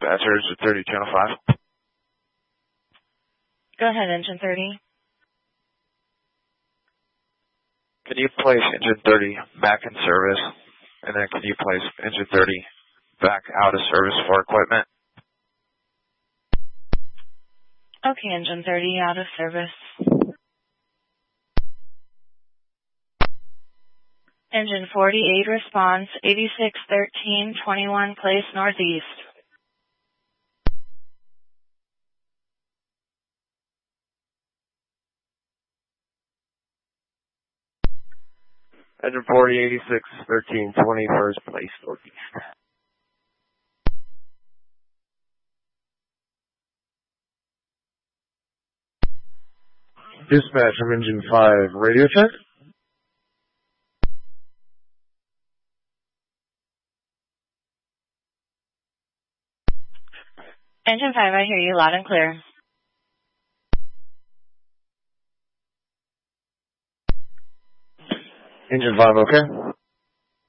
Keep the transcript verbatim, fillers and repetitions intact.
dispatcher, engine thirty, channel five. Go ahead, engine thirty. Can you place engine thirty back in service? And then can you place engine thirty back out of service for equipment? Okay, engine thirty out of service. Engine forty-eight response, eighty-six thirteen twenty-one place northeast. Engine forty, eighty-six thirteen twenty, first place northeast. Dispatch from engine five, radio check. Engine five, I hear you loud and clear. Engine five, okay?